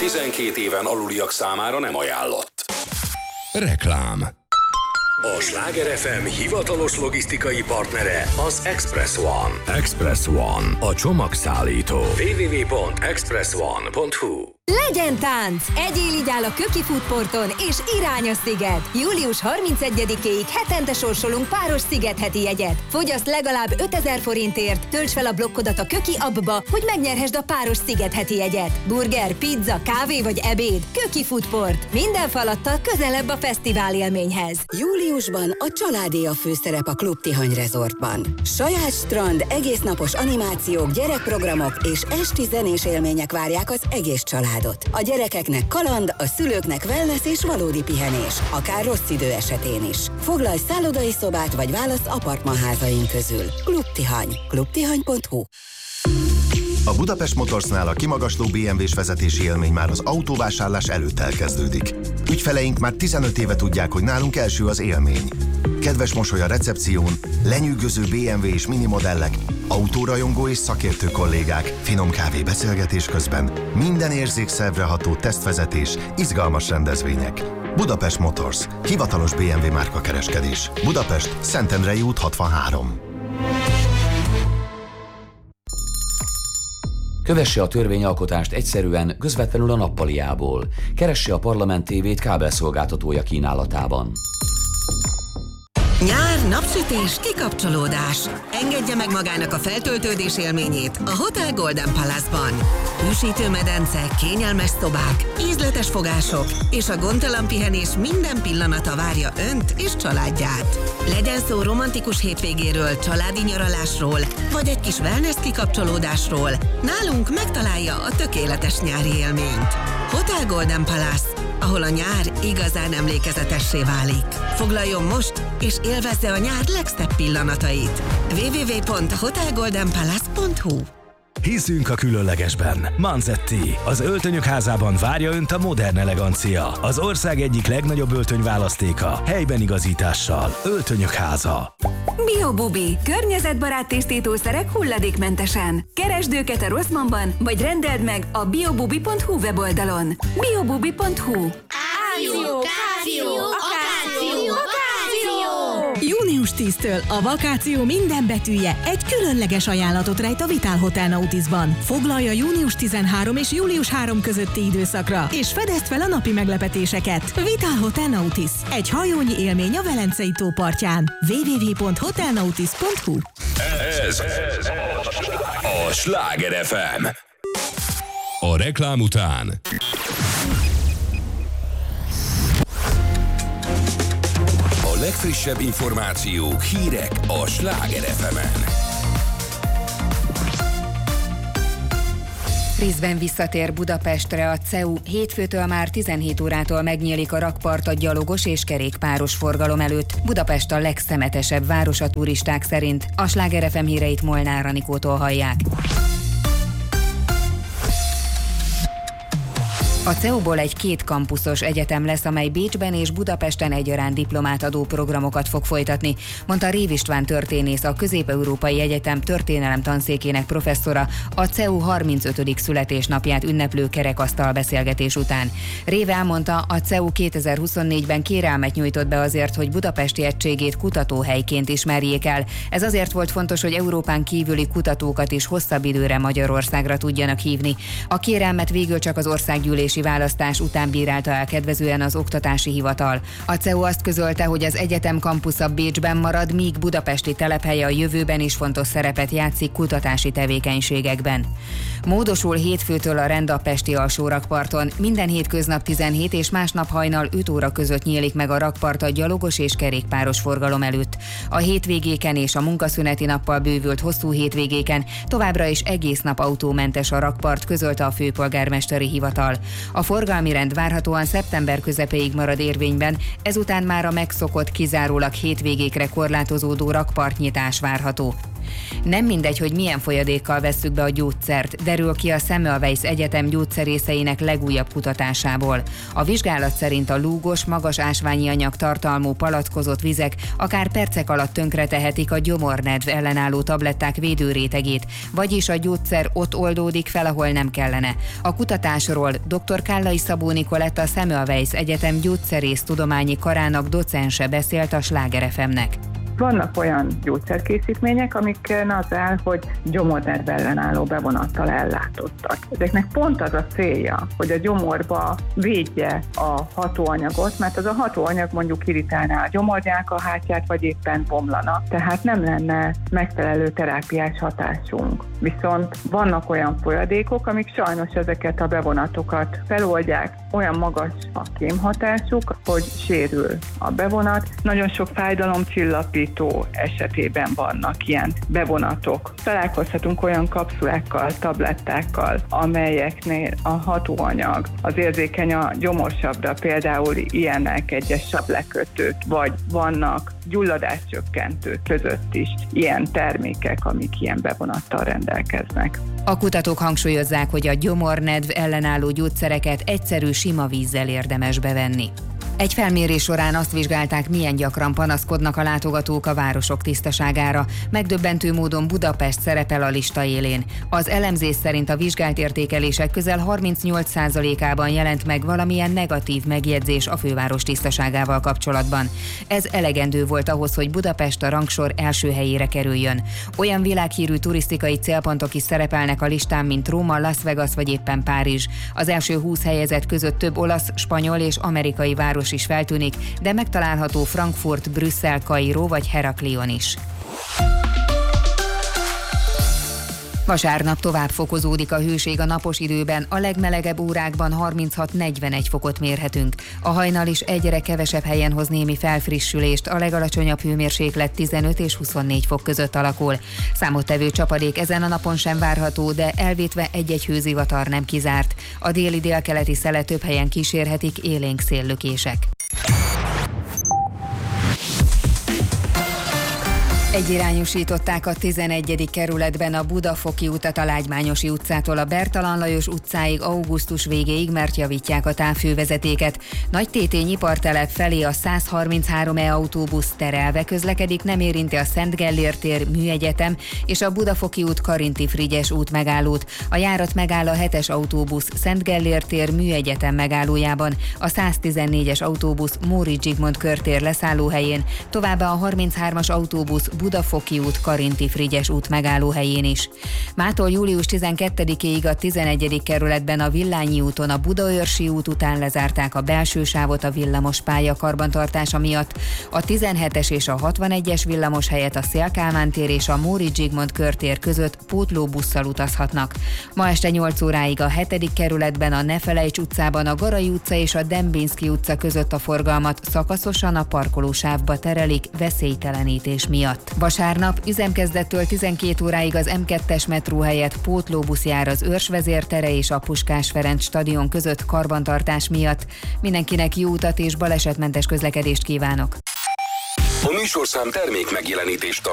12 éven aluliak számára nem ajánlott. Reklám. A Sláger FM hivatalos logisztikai partnere az Express One. Express One, a csomagszállító. www.expressone.hu. Legyen tánc! Egyél így áll a Köki Foodporton és irány a sziget! Július 31-éig hetente sorsolunk páros szigetheti jegyet. Fogyaszt legalább 5000 forintért, tölts fel a blokkodat a Köki appba, hogy megnyerhesd a páros szigetheti jegyet. Burger, pizza, kávé vagy ebéd. Köki Foodport. Minden falattal közelebb a fesztivál élményhez. Júliusban a családé a főszerep a Klub Tihany Resortban. Saját strand, egésznapos animációk, gyerekprogramok és esti zenés élmények várják az egész családot. A gyerekeknek kaland, a szülőknek wellness és valódi pihenés, akár rossz idő esetén is. Foglalj szállodai szobát vagy válasz apartmanházaink közül. Klub Tihany. klubtihany.hu. A Budapest Motorsnál a kimagasló BMW-s vezetési élmény már az autóvásárlás előtt elkezdődik. Ügyfeleink már 15 éve tudják, hogy nálunk első az élmény. Kedves mosoly a recepción, lenyűgöző BMW és mini modellek, autórajongó és szakértő kollégák, finom kávé beszélgetés közben, minden érzékszervre ható tesztvezetés, izgalmas rendezvények. Budapest Motors, hivatalos BMW márkakereskedés. Budapest, Szentendrei út 63. Kövesse a törvényalkotást egyszerűen, közvetlenül a nappaliából. Keresse a Parlament TV-t kábelszolgáltatója kínálatában. Nyár, napsütés, kikapcsolódás. Engedje meg magának a feltöltődés élményét a Hotel Golden Palace-ban. Hűsítő medence, kényelmes szobák, ízletes fogások és a gondtalan pihenés minden pillanata várja önt és családját. Legyen szó romantikus hétvégéről, családi nyaralásról, vagy egy kis wellness kikapcsolódásról, nálunk megtalálja a tökéletes nyári élményt. Hotel Golden Palace, ahol a nyár igazán emlékezetessé válik. Foglaljon most, és élvezze a nyár legszebb pillanatait. www.hotelgoldenpalace.hu. Hiszünk a különlegesben. Manzetti, az öltönyök házában várja Önt a modern elegancia. Az ország egyik legnagyobb öltönyválasztéka, helyben igazítással. Öltönyök háza. Biobubi, környezetbarát tisztítószerek hulladékmentesen. Keresd őket a Rossmannban, vagy rendeld meg a biobubi.hu weboldalon. biobubi.hu. Június 10-től a vakáció minden betűje egy különleges ajánlatot rejt a Vitál Hotel Nautisban. Foglalja június 13 és július 3 közötti időszakra, és fedezd fel a napi meglepetéseket. Vitál Hotel Nautis, egy hajónyi élmény a Velencei tó partján. www.hotelnautis.hu. Ez a Sláger FM. A reklám után a legfrissebb információk, hírek a Sláger FM-en. Részben visszatér Budapestre a CEU. Hétfőtől már 17 órától megnyílik a rakpart a gyalogos és kerékpáros forgalom előtt. Budapest a legszemetesebb város a turisták szerint. A Sláger FM híreit Molnár Anikótól hallják. A CEU-ból egy 2 kampuszos egyetem lesz, amely Bécsben és Budapesten egyaránt diplomát adó programokat fog folytatni, mondta Rév István történész, a Közép-Európai Egyetem történelem tanszékének professzora a CEU 35. születésnapját ünneplő kerekasztal beszélgetés után. Rév elmondta, a CEU 2024-ben kérelmet nyújtott be azért, hogy budapesti egységét kutatóhelyként ismerjék el. Ez azért volt fontos, hogy Európán kívüli kutatókat is hosszabb időre Magyarországra tudjanak hívni. A kérelmet végül csak az országgyűlés választás után bírálta el kedvezően az Oktatási Hivatal. A CEU azt közölte, hogy az egyetem kampusza Bécsben marad, míg budapesti telephelye a jövőben is fontos szerepet játszik kutatási tevékenységekben. Módosul hétfőtől a rend a pesti alsórakparton. Minden hétköznap 17 és másnap hajnal 5 óra között nyílik meg a rakpart a gyalogos és kerékpáros forgalom előtt. A hétvégéken és a munkaszüneti nappal bővült hosszú hétvégéken továbbra is egész nap autómentes a rakpart, közölte a főpolgármesteri hivatal. A forgalmi rend várhatóan szeptember közepéig marad érvényben, ezután már a megszokott, kizárólag hétvégékre korlátozódó rakpartnyitás várható. Nem mindegy, hogy milyen folyadékkal vesszük be a gyógyszert, derül ki a Semmelweis Egyetem gyógyszerészeinek legújabb kutatásából. A vizsgálat szerint a lúgos, magas ásványi anyag tartalmú palackozott vizek akár percek alatt tönkretehetik a gyomornedv ellenálló tabletták védőrétegét, vagyis a gyógyszer ott oldódik fel, ahol nem kellene. A kutatásról dr. Kállai Szabó Nikolett, a Semmelweis Egyetem gyógyszerésztudományi karának docense beszélt a Sláger FM-nek. Vannak olyan gyógyszerkészítmények, amiken az áll, hogy gyomornedv ellenálló bevonattal ellátottak. Ezeknek pont az a célja, hogy a gyomorba védje a hatóanyagot, mert az a hatóanyag mondjuk irritálná a gyomornyálkahártyát, vagy éppen bomlana. Tehát nem lenne megfelelő terápiás hatásunk. Viszont vannak olyan folyadékok, amik sajnos ezeket a bevonatokat feloldják, olyan magas a kémhatásuk, hogy sérül a bevonat. Nagyon sok fájdalomcsillapító esetében vannak ilyen bevonatok. Találkozhatunk olyan kapszulákkal, tablettákkal, amelyeknél a hatóanyag az érzékeny a gyomorsavra, például ilyenek egyes sablekötők, vagy vannak gyulladáscsökkentők között is ilyen termékek, amik ilyen bevonattal rendelkeznek. A kutatók hangsúlyozzák, hogy a gyomornedv ellenálló gyógyszereket egyszerű sima vízzel érdemes bevenni. Egy felmérés során azt vizsgálták, milyen gyakran panaszkodnak a látogatók a városok tisztaságára. Megdöbbentő módon Budapest szerepel a lista élén. Az elemzés szerint a vizsgált értékelések közel 38%-ában jelent meg valamilyen negatív megjegyzés a főváros tisztaságával kapcsolatban. Ez elegendő volt ahhoz, hogy Budapest a rangsor első helyére kerüljön. Olyan világhírű turisztikai célpontok is szerepelnek a listán, mint Róma, Las Vegas vagy éppen Párizs. Az első 20 helyezett között több olasz, spanyol és amerikai város is feltűnik, de megtalálható Frankfurt, Brüsszel, Kairó vagy Heraklion is. Vasárnap tovább fokozódik a hőség a napos időben, a legmelegebb órákban 36-41 fokot mérhetünk. A hajnal is egyre kevesebb helyen hoz némi felfrissülést, a legalacsonyabb hőmérséklet 15 és 24 fok között alakul. Számottevő csapadék ezen a napon sem várható, de elvétve egy-egy hőzivatar nem kizárt. A déli-délkeleti szele több helyen kísérhetik élénk széllökések. Egyirányosították a 11. kerületben a Budafoki utat a Lágymányosi utcától a Bertalan Lajos utcáig augusztus végéig, mert javítják a távfővezetéket. Nagytétény ipartelep felé a 133E autóbusz terelve közlekedik, nem érinti a Szent Gellért tér, Műegyetem és a Budafoki út Karinti Frigyes út megállót. A járat megáll a 7-es autóbusz Szent Gellért tér, Műegyetem megállójában, a 114-es autóbusz Móricz Zsigmond körtér leszállóhelyén, továbbá a 33-as autóbusz Budafoki út, Karinti Frigyes út megállóhelyén is. Mától július 12-ig a 11. kerületben a Villányi úton a Budaörsi út után lezárták a belső sávot a villamospálya karbantartása miatt. A 17-es és a 61-es villamos helyett a Széll-Kálmán tér és a Móricz Zsigmond körtér között pótlóbusszal utazhatnak. Ma este 8 óráig a 7. kerületben a Nefelejts utcában a Garai utca és a Dembinszky utca között a forgalmat szakaszosan a parkolósávba terelik veszélytelenítés miatt. Vasárnap üzemkezdettől 12 óráig az M2-es metró helyett pótlóbusz jár az Őrs vezértere és a Puskás Ferenc stadion között karbantartás miatt. Mindenkinek jó utat és balesetmentes közlekedést kívánok! A műsorszám termék megjelenítést